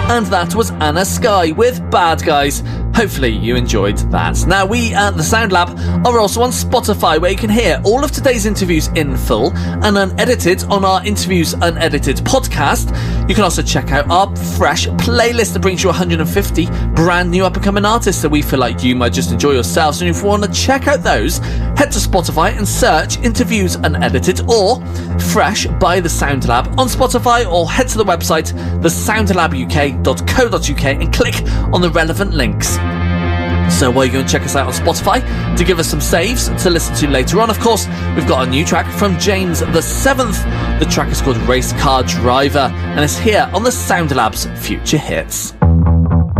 And that was Anna Sky with Bad Guys. Hopefully you enjoyed that. Now, we at the Sound Lab are also on Spotify, where you can hear all of today's interviews in full and unedited on our Interviews Unedited podcast. You can also check out our fresh playlist that brings you 150 brand new up-and-coming artists that we feel like you might just enjoy yourselves. And if you want to check out those, head to Spotify and search Interviews Unedited or Fresh by The Sound Lab on Spotify, or head to the website thesoundlabuk.co.uk and click on the relevant links. So while you go and check us out on Spotify to give us some saves to listen to later on, of course, we've got a new track from James the 7th. The track is called Race Car Driver, and it's here on the Sound Lab's Future Hits.